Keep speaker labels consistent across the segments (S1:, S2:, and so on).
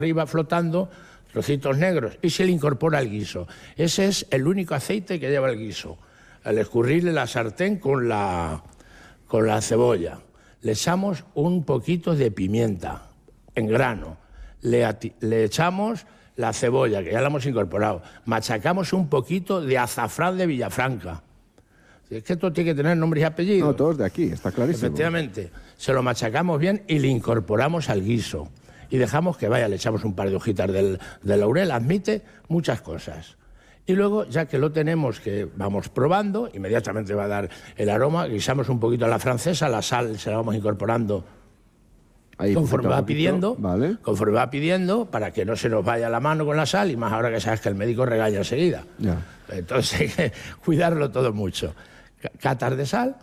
S1: arriba flotando trocitos negros y se le incorpora al guiso. Ese es el único aceite que lleva el guiso. Al escurrirle la sartén con la cebolla, le echamos un poquito de pimienta en grano, le echamos la cebolla, que ya la hemos incorporado, machacamos un poquito de azafrán de Villafranca. Es que esto tiene que tener nombres y apellidos.
S2: No, todos de aquí, está clarísimo.
S1: Efectivamente, se lo machacamos bien y le incorporamos al guiso. Y dejamos que vaya, le echamos un par de hojitas de laurel, admite muchas cosas. Y luego, ya que lo tenemos, que vamos probando, inmediatamente va a dar el aroma, guisamos un poquito a la francesa, la sal se la vamos incorporando ahí, conforme va pidiendo,
S2: vale.
S1: Conforme va pidiendo, para que no se nos vaya la mano con la sal, y más ahora que sabes que el médico regaña enseguida.
S2: Ya.
S1: Entonces hay que cuidarlo todo mucho. Catas de sal,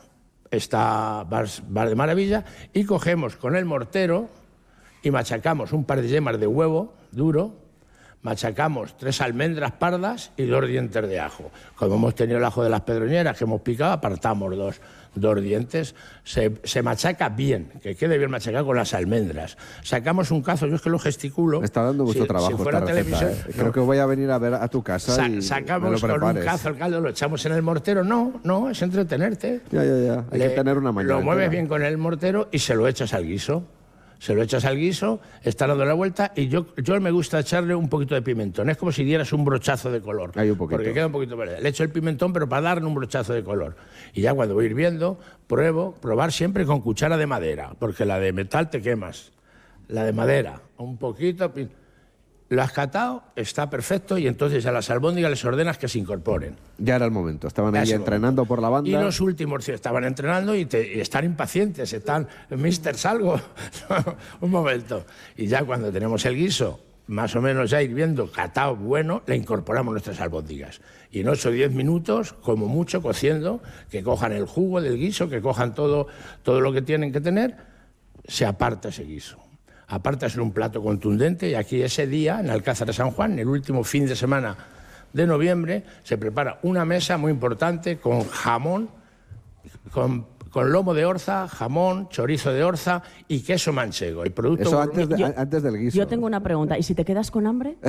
S1: va de maravilla, y cogemos con el mortero y machacamos un par de yemas de huevo duro, machacamos 3 almendras pardas y 2 dientes de ajo. Como hemos tenido el ajo de las pedroñeras que hemos picado, apartamos dos dientes. Se machaca bien, que quede bien machacado con las almendras. Sacamos un cazo, yo es que lo gesticulo.
S2: Me está dando mucho trabajo
S1: si fuera
S2: esta
S1: televisión,
S2: receta, Creo que voy a venir a ver a tu casa y
S1: sacamos
S2: me lo prepares.
S1: con un cazo el caldo, lo echamos en el mortero. No, es entretenerte.
S2: Ya. Hay que tener una mañana.
S1: Lo mueves bien con el mortero y se lo echas al guiso. Está dando la vuelta y yo me gusta echarle un poquito de pimentón. Es como si dieras un brochazo de color.
S2: Hay un poquito.
S1: Porque queda un poquito verde. Le echo el pimentón, pero para darle un brochazo de color. Y ya cuando voy hirviendo, probar siempre con cuchara de madera, porque la de metal te quemas. La de madera, un poquito. Lo has catado, está perfecto, y entonces a las albóndigas les ordenas que se incorporen.
S2: Ya era el momento, estaban ahí entrenando por la banda.
S1: Y los últimos estaban entrenando y están impacientes, mister, salgo, un momento. Y ya cuando tenemos el guiso, más o menos ya hirviendo, catado bueno, le incorporamos nuestras albóndigas. Y en 8 o 10 minutos, como mucho, cociendo, que cojan el jugo del guiso, que cojan todo lo que tienen que tener, se aparta ese guiso. Apartas en un plato contundente, y aquí ese día, en Alcázar de San Juan, el último fin de semana de noviembre, se prepara una mesa muy importante con jamón, con lomo de Orza, jamón, chorizo de Orza y queso manchego. El producto
S2: eso antes del guiso.
S3: Yo tengo una pregunta, ¿y si te quedas con hambre?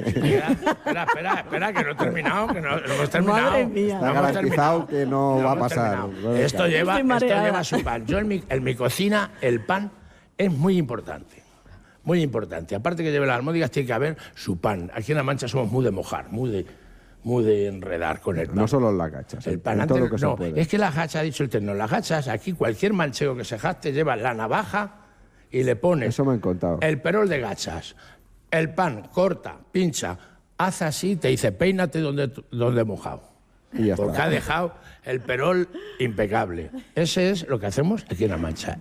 S1: Espera, que no he terminado, que no hemos terminado.
S3: Madre mía.
S2: Está garantizado que no va a pasar.
S1: Esto lleva su pan. Yo en mi cocina el pan es muy importante. Muy importante. Aparte que lleve las almóndigas, tiene que haber su pan. Aquí en La Mancha somos muy de mojar, muy de enredar con el pan.
S2: No solo en las gachas.
S1: El pan
S2: todo lo que se puede.
S1: Es que las gachas, ha dicho el tecno, las gachas, aquí cualquier manchego que se jacte lleva la navaja y le pone
S2: Eso me han contado.
S1: el perol de gachas. El pan corta, pincha, hace así, te dice, peínate donde he mojado.
S2: Y ya
S1: porque
S2: está.
S1: Ha dejado el perol impecable. Ese es lo que hacemos aquí en La Mancha.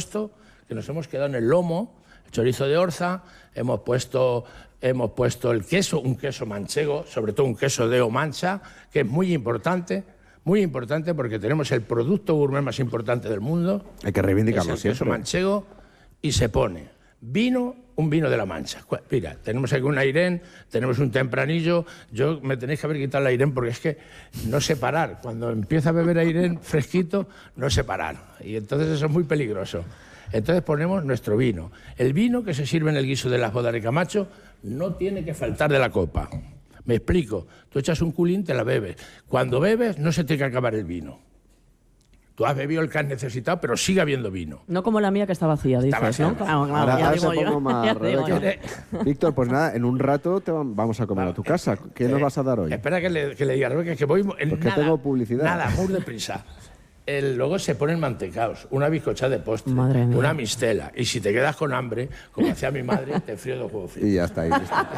S1: Nos hemos quedado en el lomo, chorizo de Orza, hemos puesto el queso, un queso manchego, sobre todo un queso de Omancha, que es muy importante porque tenemos el producto gourmet más importante del mundo.
S2: Hay que reivindicarlo
S1: siempre. El queso manchego, y se pone un vino de La Mancha. Mira, tenemos aquí un Airén, tenemos un Tempranillo. Me tenéis que haber quitado el Airén porque es que no sé parar. Cuando empiezo a beber Airén fresquito, no sé parar. Y entonces eso es muy peligroso. Entonces ponemos nuestro vino. El vino que se sirve en el guiso de las bodas de Camacho no tiene que faltar de la copa. Me explico. Tú echas un culín, te la bebes. Cuando bebes, no se tiene que acabar el vino. Tú has bebido el que has necesitado, pero sigue habiendo vino.
S3: No como la mía, que está vacía, dices, ¿no?
S2: Ahora se pongo más Víctor, pues nada, en un rato vamos a comer a tu casa. ¿Qué nos vas a dar hoy?
S1: Espera que le diga a Rebeca que voy...
S2: Porque tengo publicidad.
S1: Nada, muy deprisa. Luego se ponen mantecaos, una bizcocha de postre, una mistela. Y si te quedas con hambre, como hacía mi madre, te frío 2 huevos fritos.
S2: Y ya está ahí.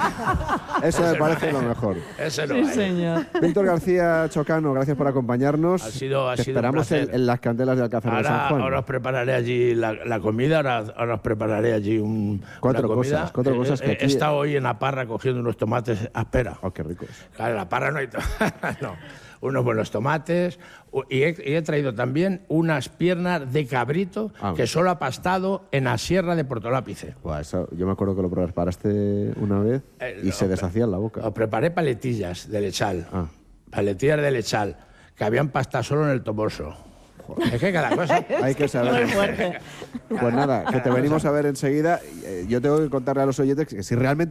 S2: Eso me parece lo mejor.
S1: Eso no
S3: sí, señor.
S2: Víctor García Chocano, gracias por acompañarnos.
S1: Te
S2: esperamos en las candelas de Alcázar de San Juan.
S1: Ahora os prepararé allí la comida, ahora os prepararé allí
S2: cuatro cosas que aquí...
S1: He estado hoy en la parra cogiendo unos tomates áspera.
S2: Oh, qué ricos.
S1: Claro, en la parra no hay no. Unos buenos tomates, y he traído también unas piernas de cabrito que solo ha pastado en la sierra de Portolápice.
S2: Eso, yo me acuerdo que lo preparaste una vez y se deshacía en la boca.
S1: Os preparé paletillas de lechal, paletillas de lechal, que habían pastado solo en el Toboso. Es que cada cosa...
S2: Hay que saber.
S3: Muy fuerte.
S2: Pues nada, que te venimos a ver enseguida. Yo tengo que contarle a los oyentes que si realmente